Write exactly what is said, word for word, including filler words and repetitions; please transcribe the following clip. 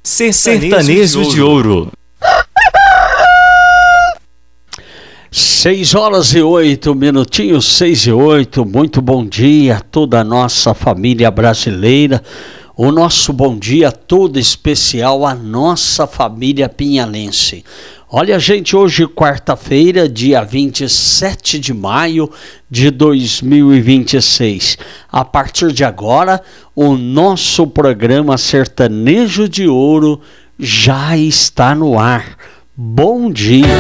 Sertanejo de Ouro. Seis horas e oito minutinhos, seis e oito. Muito bom dia a toda a nossa família brasileira. O nosso bom dia todo especial à nossa família pinhalense. Olha, gente, hoje quarta-feira, dia vinte e sete de maio de dois mil e vinte e seis. A partir de agora, o nosso programa Sertanejo de Ouro já está no ar. Bom dia!